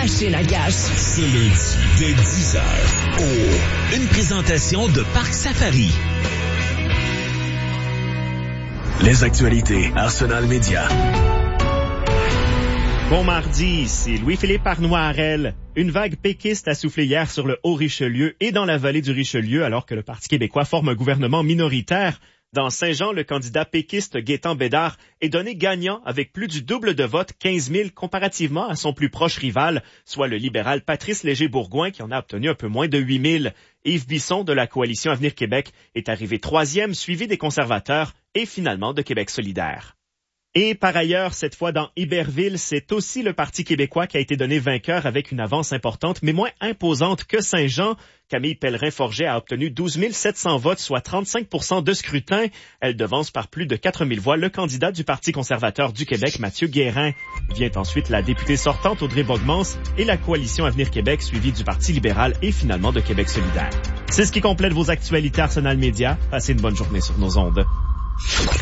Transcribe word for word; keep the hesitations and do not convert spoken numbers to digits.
machine à gaz. Ce lundi, dès dix heures, au... Une présentation de Parc Safari. Les actualités Arsenal Média. Bon mardi, c'est Louis-Philippe Arnoirel. Une vague péquiste a soufflé hier sur le Haut-Richelieu et dans la vallée du Richelieu alors que le Parti québécois forme un gouvernement minoritaire. Dans Saint-Jean, le candidat péquiste Gaétan Bédard est donné gagnant avec plus du double de vote, quinze mille, comparativement à son plus proche rival, soit le libéral Patrice Léger-Bourgouin qui en a obtenu un peu moins de huit mille. Yves Bisson de la coalition Avenir Québec est arrivé troisième, suivi des conservateurs et finalement de Québec solidaire. Et par ailleurs, cette fois dans Iberville, c'est aussi le Parti québécois qui a été donné vainqueur avec une avance importante, mais moins imposante que Saint-Jean. Camille Pellerin-Forget a obtenu douze mille sept cents votes, soit trente-cinq pour cent de scrutin. Elle devance par plus de quatre mille voix le candidat du Parti conservateur du Québec, Mathieu Guérin. Vient ensuite la députée sortante Audrey Bogmans et la coalition Avenir Québec, suivie du Parti libéral et finalement de Québec solidaire. C'est ce qui complète vos actualités Arsenal Média. Passez une bonne journée sur nos ondes.